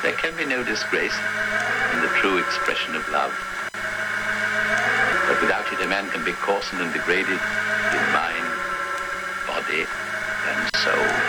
There can be no disgrace in the true expression of love. But without it, a man can be coarsened and degraded in mind, body, and soul.